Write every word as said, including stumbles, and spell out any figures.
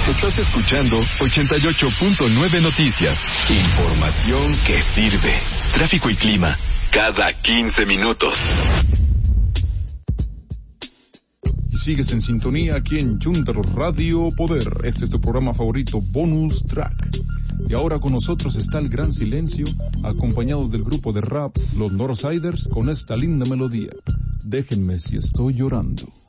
Estás escuchando ochenta y ocho punto nueve Noticias. Información que sirve. Tráfico y clima cada quince minutos. Sigues en sintonía aquí en Chuntaro Radio Poder. Este es tu programa favorito, Bonus Track. Y ahora con nosotros está el Gran Silencio, acompañado del grupo de rap Los Northsiders con esta linda melodía. Déjenme si estoy llorando.